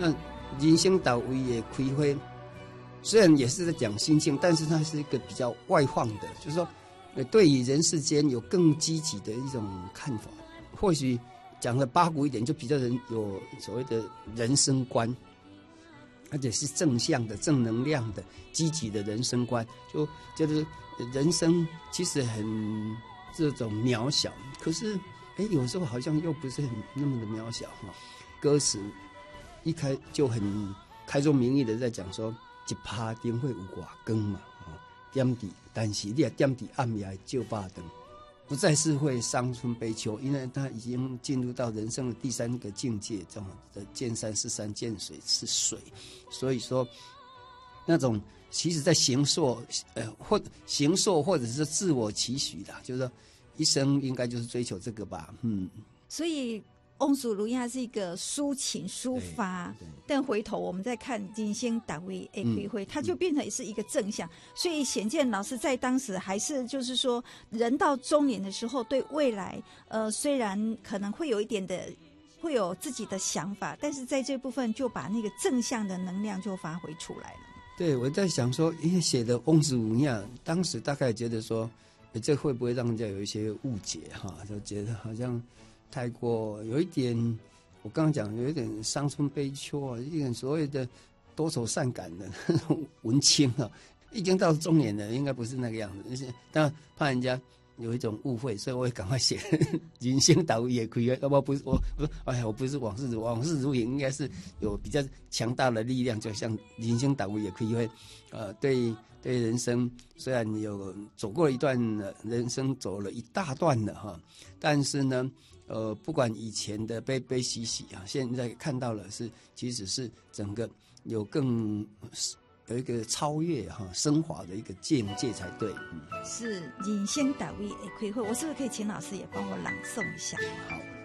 那人生到位的开花，虽然也是在讲心性，但是它是一个比较外放的，就是说，对于人世间有更积极的一种看法。或许讲的八股一点，就比较有所谓的人生观，而且是正向的、正能量的、积极的人生观。就觉得人生其实很这种渺小，可是有时候好像又不是那么的渺小哈。歌词一开就很开宗明义的在讲说，一趴灯会有外光嘛，点滴，但是你也点滴暗夜照八灯。不再是会伤春悲秋，因为他已经进入到人生的第三个境界，这种的见山是山，见水是水，所以说那种其实在形塑或者是自我期许啦，就是说一生应该就是追求这个吧， 所以翁淑如他是一个抒情抒发，但回头我们再看人生到位的开花，它就变成是一个正向。所以显见老师在当时还是就是说，人到中年的时候，对未来虽然可能会有一点的会有自己的想法，但是在这部分就把那个正向的能量就发挥出来了。 对，我在想说，因为写的翁淑如呀，当时大概觉得说，这会不会让人家有一些误解哈？就觉得好像太过有一点，我刚刚讲有一点伤春悲秋啊，一点所谓的多愁善感的那种文青啊，已经到中年了，应该不是那个样子。但怕人家有一种误会，所以我也赶快写人生到位也可以。要不不是我说，我不是往事如影，应该是有比较强大的力量，就像人生到位也可以会，对人生虽然有走过一段人生，走了一大段了哈，但是呢。不管以前的悲悲喜喜啊，现在看到了其实是整个有一个超越升华的一个境界才对。 是人生到位的开花，我是不是可以请老师也帮我朗诵一下？ 好。